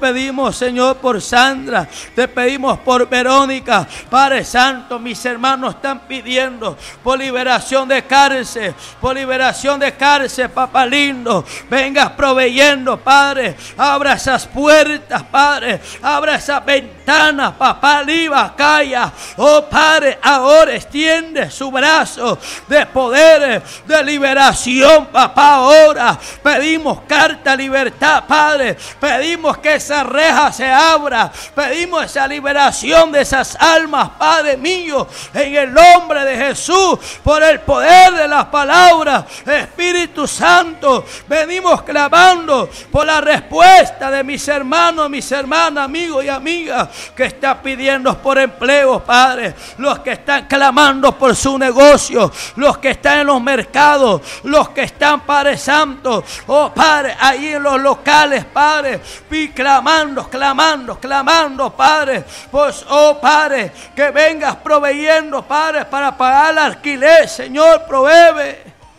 pedimos, Señor, por Sandra. Te pedimos por Verónica. Padre Santo, mis hermanos están pidiendo por liberación de cárcel. Por liberación de cárcel, papá lindo. Vengas proveyendo, Padre. Abra esas puertas, Padre. Abra esas ventanas, papá liba, calla. Oh, Padre, ahora extiende su brazo de poder, de liberación, papá. Ahora pedimos carta de libertad, Padre. Pedimos que esa reja se abra. Pedimos esa liberación de esas almas, Padre mío, en el nombre de Jesús, por el poder de las palabras. Espíritu Santo, venimos clamando por la respuesta de mis hermanos, mis hermanas, amigos y amigas que están pidiendo por empleo, Padre. Los que están clamando por su negocio, los que están en los mercados, los que están, Padre Santo, oh Padre, ahí en los locales, Padre, y clamando, Padre, pues, oh Padre, que vengas proveyendo, Padre, para pagar el alquiler, Señor, provee.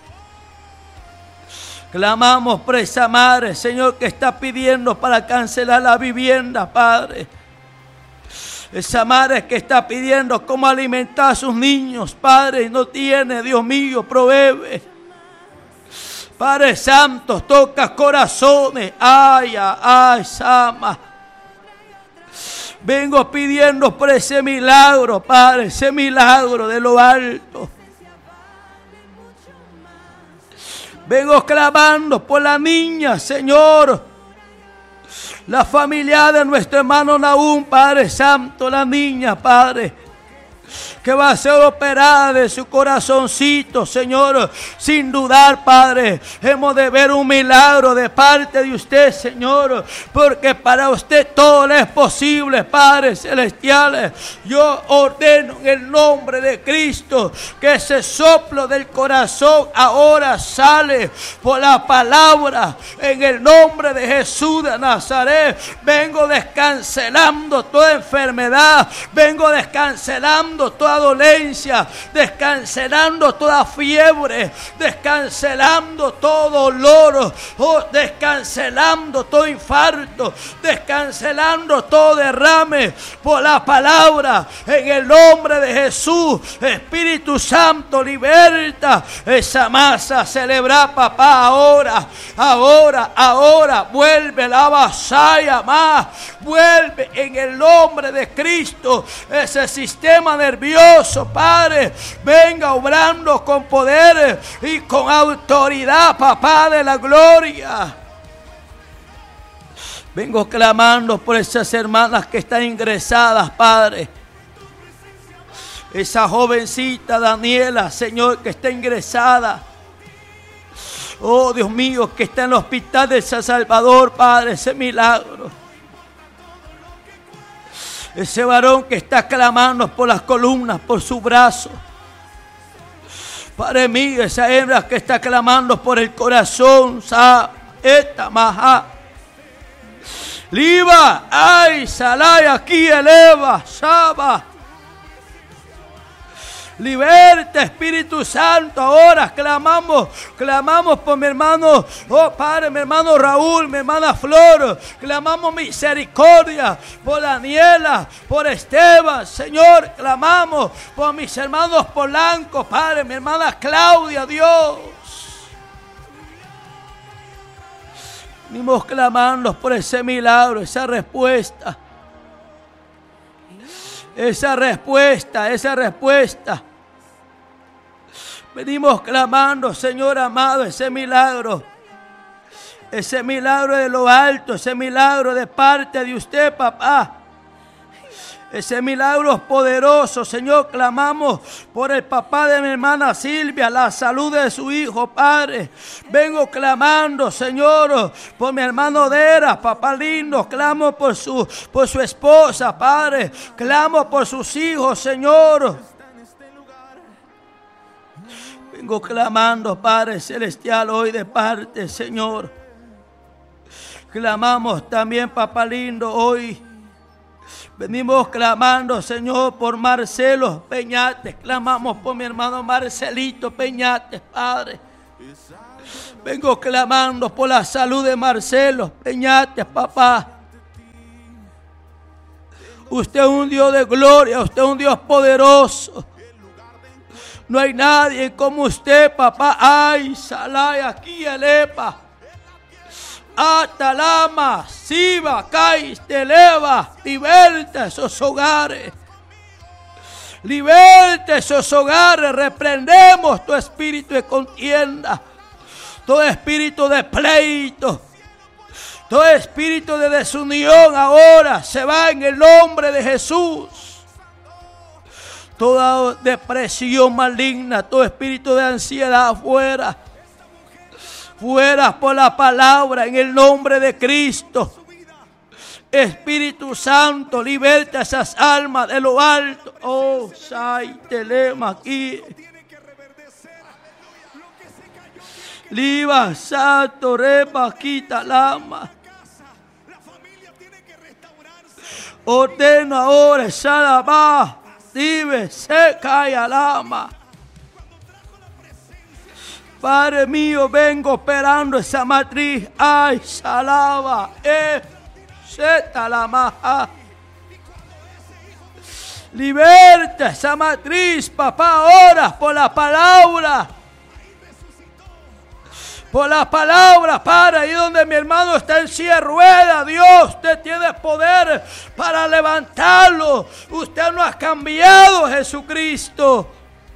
Clamamos por esa madre, Señor, que está pidiendo para cancelar la vivienda, Padre. Esa madre que está pidiendo cómo alimentar a sus niños, Padre, y no tiene, Dios mío, provee. Padre Santo, toca corazones. Ay, Sama. Vengo pidiendo por ese milagro, Padre, ese milagro de lo alto. Vengo clamando por la niña, Señor. La familia de nuestro hermano Nahum, Padre Santo, la niña, Padre, que va a ser operada de su corazoncito, Señor, sin dudar, Padre. Hemos de ver un milagro de parte de usted, Señor, porque para usted todo le es posible, Padre celestial. Yo ordeno en el nombre de Cristo que ese soplo del corazón ahora sale por la palabra, en el nombre de Jesús de Nazaret. Vengo descancelando toda enfermedad, vengo descancelando toda dolencia, descancelando toda fiebre, descancelando todo dolor, descancelando todo infarto, descancelando todo derrame por la palabra, en el nombre de Jesús. Espíritu Santo, liberta esa masa cerebral, papá, ahora, vuelve la vasalla más, vuelve en el nombre de Cristo ese sistema nervioso, Padre, venga obrando con poder y con autoridad, papá de la gloria. Vengo clamando por esas hermanas que están ingresadas, Padre. Esa jovencita Daniela, Señor, que está ingresada. Oh, Dios mío, que está en el hospital de San Salvador, Padre, ese milagro. Ese varón que está clamando por las columnas, por su brazo. Padre mío, esa hembra que está clamando por el corazón. Esta maja. Liba, ay, salay, aquí eleva, Shaba. Liberta, Espíritu Santo. Ahora clamamos por mi hermano, oh Padre, mi hermano Raúl, mi hermana Flor. Clamamos misericordia por Daniela, por Esteban, Señor. Clamamos por mis hermanos Polanco, Padre, mi hermana Claudia, Dios. Venimos clamando por ese milagro, esa respuesta. Esa respuesta. Venimos clamando, Señor amado, ese milagro de lo alto, ese milagro de parte de usted, papá. Ese milagro poderoso, Señor. Clamamos por el papá de mi hermana Silvia, la salud de su hijo, Padre. Vengo clamando, Señor, por mi hermano Dera, papá lindo. Clamo por su esposa, Padre. Clamo por sus hijos, Señor. Vengo clamando, Padre celestial, hoy de parte, Señor. Clamamos también, papá lindo, hoy. Venimos clamando, Señor, por Marcelo Peñates. Clamamos por mi hermano Marcelito Peñates, Padre. Vengo clamando por la salud de Marcelo Peñates, papá. Usted es un Dios de gloria, usted es un Dios poderoso. No hay nadie como usted, papá. Ay, Salay, aquí elepa. Atalama, Siba, Cais, Televa. Liberta esos hogares. Liberta esos hogares. Reprendemos tu espíritu de contienda. Todo espíritu de pleito. Todo espíritu de desunión ahora se va en el nombre de Jesús. Toda depresión maligna, todo espíritu de ansiedad fuera. Fuera por la palabra en el nombre de Cristo. Espíritu Santo, liberta esas almas de lo alto. Oh, Sai, Telema aquí. Liba, Santo, Reba, Quita, Lama. Ordeno ahora, Salabá. Vive, seca y alama. Padre mío, vengo operando esa matriz. Ay, salaba. Seta la maja. Liberta esa matriz, papá, ahora por la palabra. Por la palabra, Padre, ahí donde mi hermano está en silla de ruedas, Dios, usted tiene poder para levantarlo. Usted no ha cambiado, Jesucristo.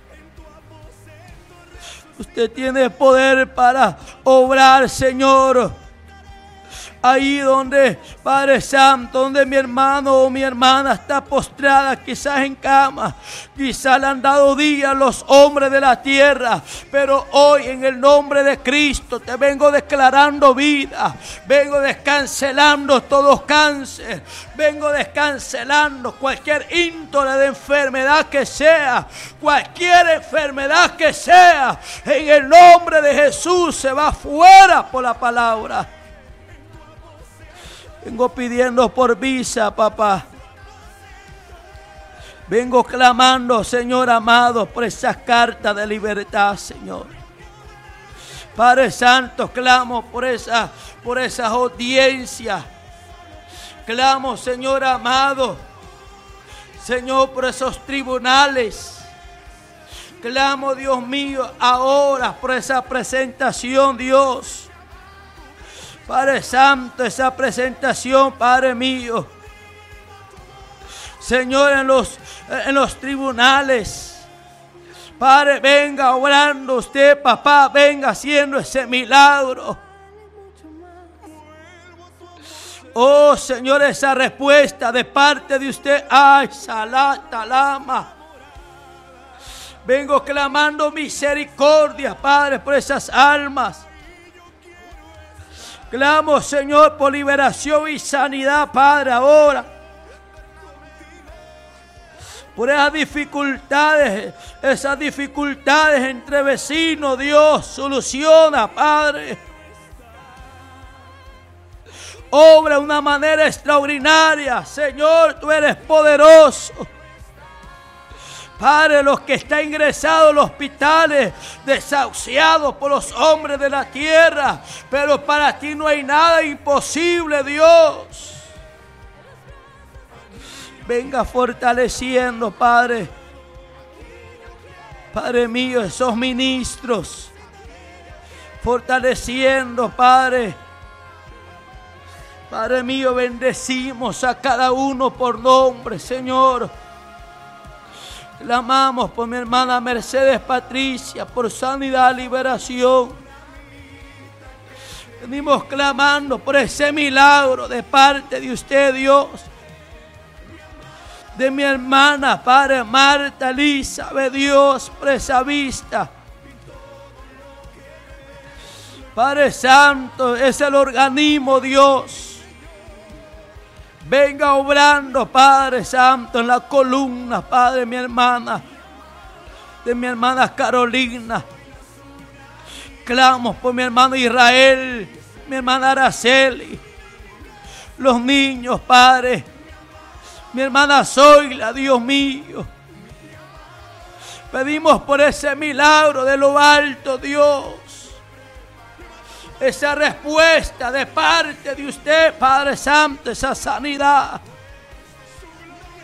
Usted tiene poder para obrar, Señor. Ahí donde, Padre Santo, donde mi hermano o mi hermana está postrada, quizás en cama, quizás le han dado días los hombres de la tierra, pero hoy en el nombre de Cristo te vengo declarando vida, vengo descancelando todo cáncer, vengo descancelando cualquier índole de enfermedad que sea, cualquier enfermedad que sea, en el nombre de Jesús se va fuera por la palabra. Vengo pidiendo por visa, papá. Vengo clamando, Señor amado, por esas cartas de libertad, Señor. Padre Santo, clamo por esas audiencias. Clamo, Señor amado, Señor, por esos tribunales. Clamo, Dios mío, ahora por esa presentación, Dios. Padre Santo, esa presentación, Padre mío. Señor, en los tribunales. Padre, venga obrando usted, papá, venga haciendo ese milagro. Oh, Señor, esa respuesta de parte de usted. Ay, Salata Lama. Vengo clamando misericordia, Padre, por esas almas. Clamo, Señor, por liberación y sanidad, Padre, ahora. Por esas dificultades entre vecinos, Dios, soluciona, Padre. Obra de una manera extraordinaria, Señor, tú eres poderoso. Padre, los que están ingresados a los hospitales, desahuciados por los hombres de la tierra, pero para ti no hay nada imposible, Dios. Venga fortaleciendo, Padre. Padre mío, esos ministros. Fortaleciendo, Padre. Padre mío, bendecimos a cada uno por nombre, Señor. Clamamos por mi hermana Mercedes Patricia, por sanidad, liberación. Venimos clamando por ese milagro de parte de usted, Dios. De mi hermana, Padre Marta Elizabeth, Dios, por esa vista. Padre Santo, es el organismo, Dios. Venga obrando, Padre Santo, en la columna, Padre, mi hermana, de mi hermana Carolina. Clamo por mi hermano Israel, mi hermana Araceli, los niños, Padre, mi hermana Zoila, Dios mío. Pedimos por ese milagro de lo alto, Dios. Esa respuesta de parte de usted, Padre Santo, esa sanidad.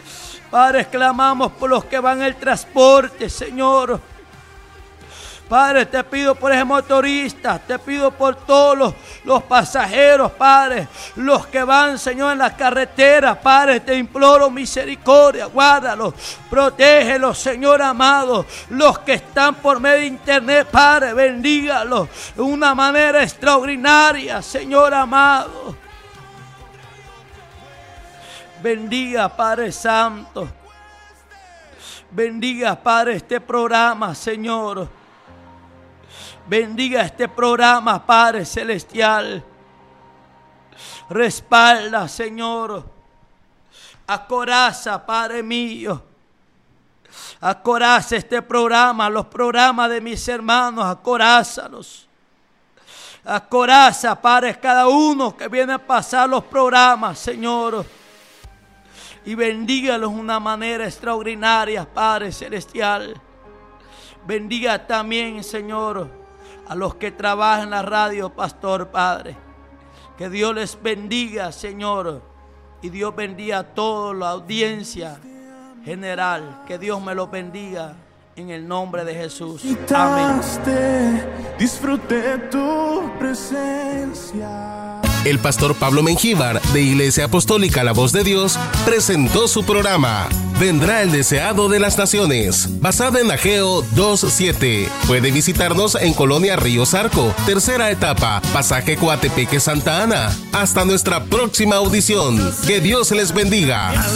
Padre, clamamos por los que van en el transporte, Señor. Padre, te pido por ese motorista, te pido por todos los pasajeros, Padre, los que van, Señor, en la carretera, Padre, te imploro misericordia, guárdalos, protégelos, Señor amado, los que están por medio de internet, Padre, bendígalos de una manera extraordinaria, Señor amado. Bendiga, Padre Santo, bendiga, Padre, este programa, Señor. Bendiga este programa, Padre Celestial. Respalda, Señor. Acoraza, Padre mío. Acoraza este programa, los programas de mis hermanos, acorázalos. Acoraza, Padre, cada uno que viene a pasar los programas, Señor. Y bendígalos de una manera extraordinaria, Padre Celestial. Bendiga también, Señor, a los que trabajan en la radio, Pastor, Padre. Que Dios les bendiga, Señor. Y Dios bendiga a toda la audiencia general. Que Dios me los bendiga en el nombre de Jesús. Amén. Disfruté tu presencia. El pastor Pablo Mengíbar, de Iglesia Apostólica La Voz de Dios, presentó su programa Vendrá el Deseado de las Naciones, basado en Ageo 2:7. Puede visitarnos en Colonia Río Zarco, tercera etapa, pasaje Coatepeque Santa Ana. Hasta nuestra próxima audición. Que Dios les bendiga.